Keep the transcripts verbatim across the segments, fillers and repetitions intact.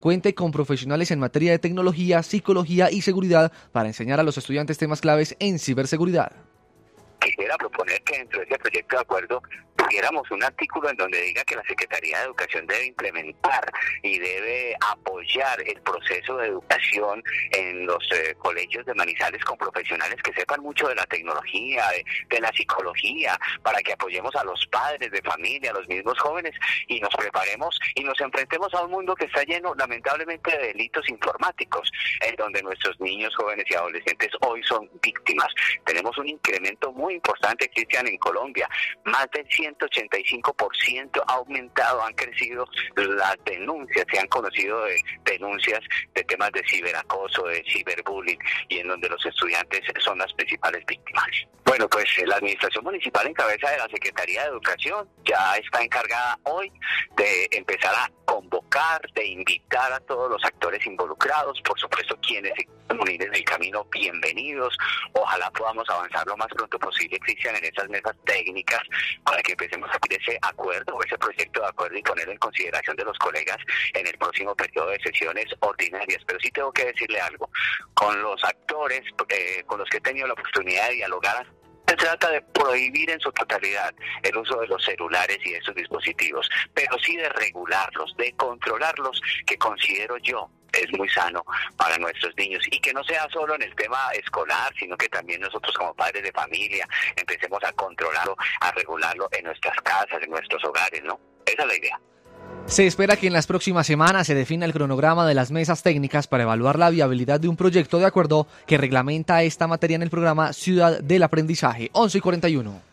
cuente con profesionales en materia de tecnología, psicología y seguridad para enseñar a los estudiantes temas claves en ciberseguridad. Quisiera proponer que dentro de ese proyecto de acuerdo tuviéramos un artículo en donde diga que la Secretaría de Educación debe implementar y debe apoyar el proceso de educación en los eh, colegios de Manizales con profesionales que sepan mucho de la tecnología, de, de la psicología, para que apoyemos a los padres de familia, a los mismos jóvenes y nos preparemos y nos enfrentemos a un mundo que está lleno lamentablemente de delitos informáticos, en donde nuestros niños, jóvenes y adolescentes hoy son víctimas. Tenemos un incremento muy importante, Cristian, en Colombia. Más del ciento ochenta y cinco por ciento ha aumentado, han crecido las denuncias, se han conocido de denuncias de temas de ciberacoso, de ciberbullying, y en donde los estudiantes son las principales víctimas. Bueno, pues la administración municipal en cabeza de la Secretaría de Educación ya está encargada hoy de empezar a convocar, de invitar a todos los actores involucrados, por supuesto quienes se quieran unir en el camino, bienvenidos. Ojalá podamos avanzar lo más pronto posible, Cristian, en esas mesas técnicas para que empecemos a hacer ese acuerdo o ese proyecto de acuerdo y ponerlo en consideración de los colegas en el próximo periodo de sesiones ordinarias. Pero sí tengo que decirle algo, con los actores eh, con los que he tenido la oportunidad de dialogar, se trata de prohibir en su totalidad el uso de los celulares y de esos dispositivos, pero sí de regularlos, de controlarlos, que considero yo es muy sano para nuestros niños, y que no sea solo en el tema escolar, sino que también nosotros como padres de familia empecemos a controlarlo, a regularlo en nuestras casas, en nuestros hogares, ¿no? Esa es la idea. Se espera que en las próximas semanas se defina el cronograma de las mesas técnicas para evaluar la viabilidad de un proyecto de acuerdo que reglamenta esta materia en el programa Ciudad del Aprendizaje. once y cuarenta y uno.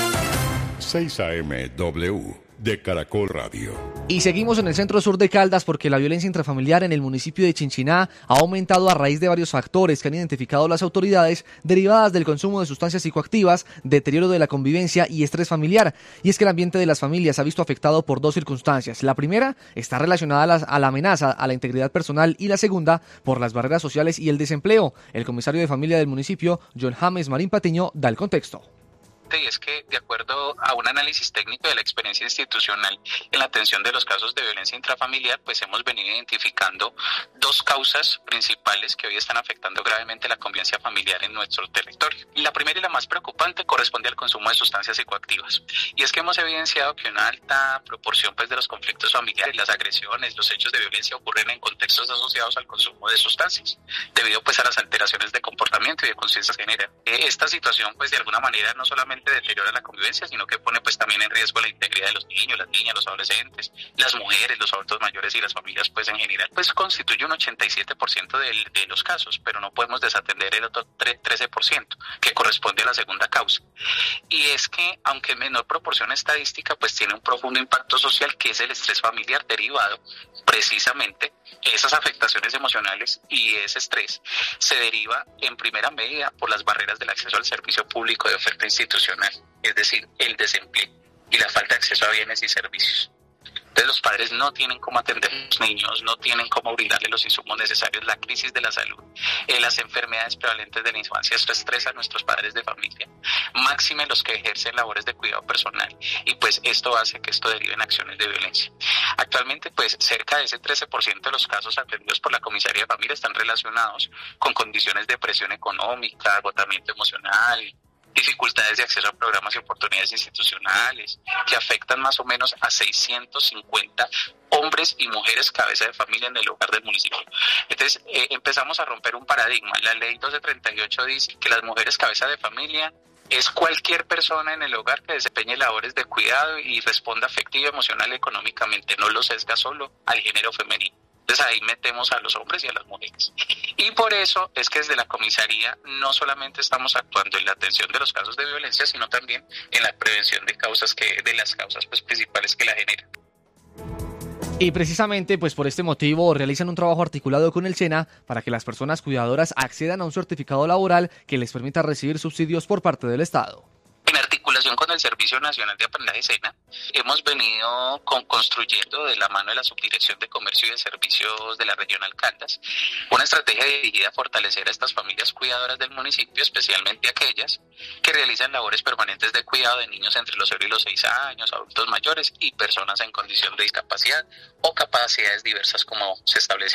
seis A M W de Caracol Radio. Y seguimos en el centro sur de Caldas porque la violencia intrafamiliar en el municipio de Chinchiná ha aumentado a raíz de varios factores que han identificado las autoridades derivadas del consumo de sustancias psicoactivas, deterioro de la convivencia y estrés familiar. Y es que el ambiente de las familias se ha visto afectado por dos circunstancias. La primera está relacionada a la, a la amenaza a la integridad personal y la segunda por las barreras sociales y el desempleo. El comisario de familia del municipio, John James Marín Patiño, da el contexto. Y es que, de acuerdo a un análisis técnico de la experiencia institucional en la atención de los casos de violencia intrafamiliar, pues hemos venido identificando dos causas principales que hoy están afectando gravemente la convivencia familiar en nuestro territorio. Y la primera y la más preocupante corresponde al consumo de sustancias psicoactivas. Y es que hemos evidenciado que una alta proporción pues, de los conflictos familiares, las agresiones, los hechos de violencia ocurren en contextos asociados al consumo de sustancias, debido pues a las alteraciones de comportamiento y de conciencia que genera. Esta situación pues de alguna manera no solamente deteriora la convivencia, sino que pone pues también en riesgo la integridad de los niños, las niñas, los adolescentes, las mujeres, los adultos mayores y las familias pues en general, pues constituye un ochenta y siete por ciento de, de los casos, pero no podemos desatender el otro trece por ciento que corresponde a la segunda causa. Y es que, aunque en menor proporción estadística, pues tiene un profundo impacto social que es el estrés familiar derivado precisamente esas afectaciones emocionales, y ese estrés se deriva en primera medida por las barreras del acceso al servicio público de oferta institucional, es decir, el desempleo y la falta de acceso a bienes y servicios. Entonces los padres no tienen cómo atender a los niños, no tienen cómo brindarles los insumos necesarios, la crisis de la salud, eh, las enfermedades prevalentes de la infancia, esto estresa a nuestros padres de familia, máxime los que ejercen labores de cuidado personal, y pues esto hace que esto derive en acciones de violencia. Actualmente pues cerca de ese trece por ciento de los casos atendidos por la Comisaría de Familia están relacionados con condiciones de presión económica, agotamiento emocional, dificultades de acceso a programas y oportunidades institucionales que afectan más o menos a seiscientos cincuenta hombres y mujeres cabeza de familia en el hogar del municipio. Entonces eh, empezamos a romper un paradigma. La ley doce treinta y ocho dice que las mujeres cabeza de familia es cualquier persona en el hogar que desempeñe labores de cuidado y responda afectiva, emocional y económicamente, no lo sesga solo al género femenino. Entonces ahí metemos a los hombres y a las mujeres. Y por eso es que desde la comisaría no solamente estamos actuando en la atención de los casos de violencia, sino también en la prevención de causas que, de las causas pues, principales que la generan. Y precisamente pues por este motivo realizan un trabajo articulado con el SENA para que las personas cuidadoras accedan a un certificado laboral que les permita recibir subsidios por parte del Estado. En articulación coordinación con el Servicio Nacional de Aprendizaje SENA, hemos venido con, construyendo de la mano de la Subdirección de Comercio y de Servicios de la Regional Caldas una estrategia dirigida a fortalecer a estas familias cuidadoras del municipio, especialmente aquellas que realizan labores permanentes de cuidado de niños entre los cero y los seis años, adultos mayores y personas en condición de discapacidad o capacidades diversas como se establece